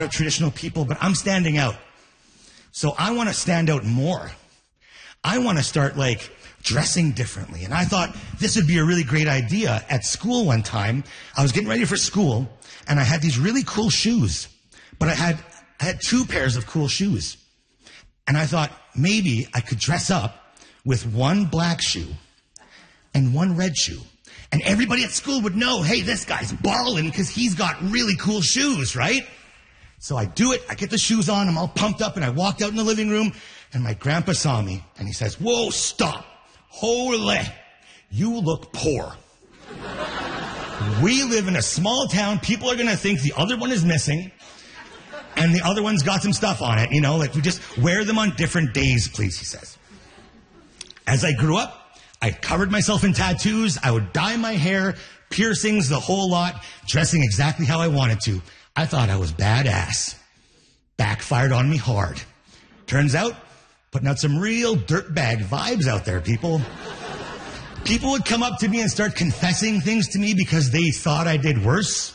traditional people, but I'm standing out. So I want to stand out more. I want to start dressing differently. And I thought this would be a really great idea. At school one time, I was getting ready for school and I had these really cool shoes, but I had two pairs of cool shoes. And I thought maybe I could dress up with one black shoe and one red shoe. And everybody at school would know, hey, this guy's ballin' because he's got really cool shoes, right? So I do it, I get the shoes on, I'm all pumped up, and I walked out in the living room, and my grandpa saw me, and he says, whoa, stop. Holy, you look poor. We live in a small town, people are gonna think the other one is missing, and the other one's got some stuff on it, we just wear them on different days, please, he says. As I grew up, I covered myself in tattoos, I would dye my hair, piercings, the whole lot, dressing exactly how I wanted to. I thought I was badass. Backfired on me hard. Turns out, putting out some real dirtbag vibes out there, people. People would come up to me and start confessing things to me because they thought I did worse.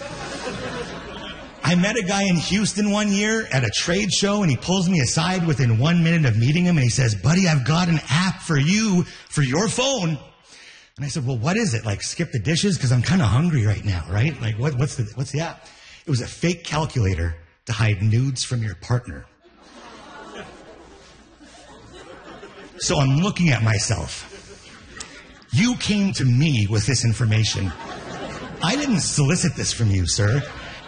I met a guy in Houston one year at a trade show, and he pulls me aside within 1 minute of meeting him, and he says, buddy, I've got an app for you for your phone. And I said, well, what is it? Skip the dishes? Because I'm kind of hungry right now, right? What's the app? It was a fake calculator to hide nudes from your partner. So I'm looking at myself. You came to me with this information. I didn't solicit this from you, sir.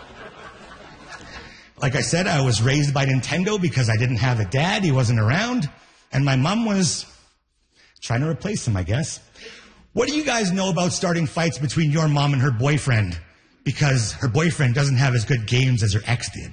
Like I said, I was raised by Nintendo because I didn't have a dad. He wasn't around. And my mom was trying to replace him, I guess. What do you guys know about starting fights between your mom and her boyfriend? Because her boyfriend doesn't have as good games as her ex did.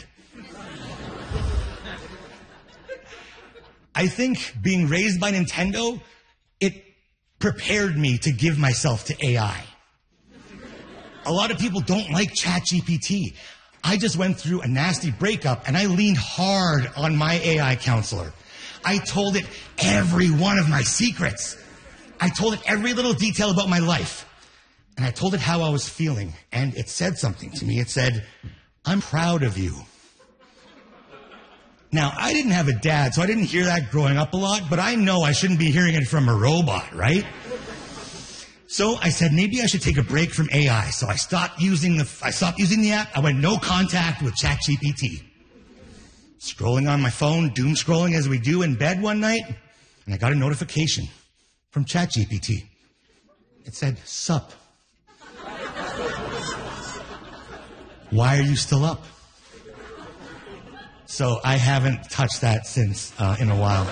I think being raised by Nintendo, it prepared me to give myself to AI. A lot of people don't like ChatGPT. I just went through a nasty breakup and I leaned hard on my AI counselor. I told it every one of my secrets. I told it every little detail about my life. And I told it how I was feeling. And it said something to me. It said, I'm proud of you. Now, I didn't have a dad, so I didn't hear that growing up a lot, but I know I shouldn't be hearing it from a robot, right? So I said, maybe I should take a break from AI. So I stopped using the app. I went no contact with ChatGPT. Scrolling on my phone, doom scrolling as we do in bed one night, and I got a notification from ChatGPT. It said, sup. Why are you still up? So I haven't touched that since in a while.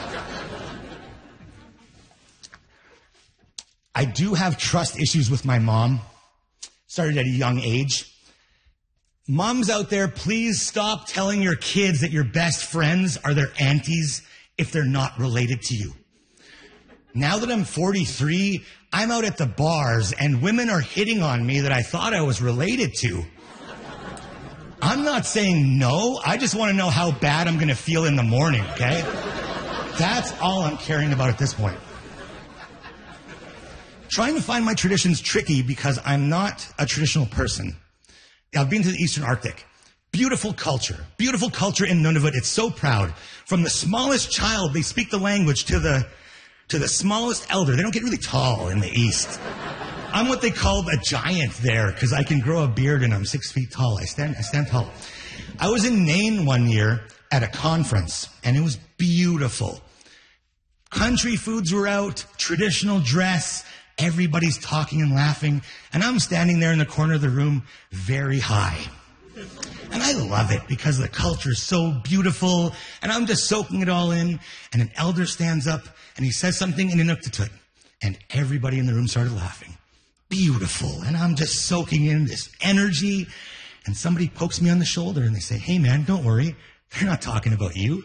I do have trust issues with my mom. Started at a young age. Moms out there, please stop telling your kids that your best friends are their aunties if they're not related to you. Now that I'm 43, I'm out at the bars and women are hitting on me that I thought I was related to. I'm not saying no. I just want to know how bad I'm going to feel in the morning, okay? That's all I'm caring about at this point. Trying to find my traditions tricky because I'm not a traditional person. I've been to the Eastern Arctic. Beautiful culture in Nunavut. It's so proud. From the smallest child, they speak the language to the smallest elder. They don't get really tall in the East. I'm what they call a giant there because I can grow a beard and I'm 6 feet tall. I stand tall. I was in Nain one year at a conference and it was beautiful. Country foods were out, traditional dress, everybody's talking and laughing, and I'm standing there in the corner of the room very high. And I love it because the culture is so beautiful and I'm just soaking it all in, and an elder stands up and he says something in Inuktitut and everybody in the room started laughing. Beautiful. And I'm just soaking in this energy, and somebody pokes me on the shoulder and they say, hey man, don't worry. They're not talking about you.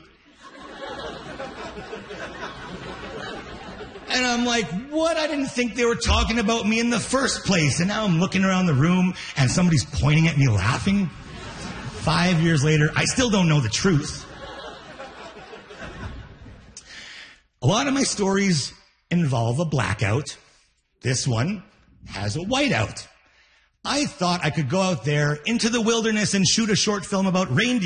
And I'm like, what? I didn't think they were talking about me in the first place. And now I'm looking around the room and somebody's pointing at me laughing. 5 years later, I still don't know the truth. A lot of my stories involve a blackout. This one has a whiteout. I thought I could go out there into the wilderness and shoot a short film about reindeer.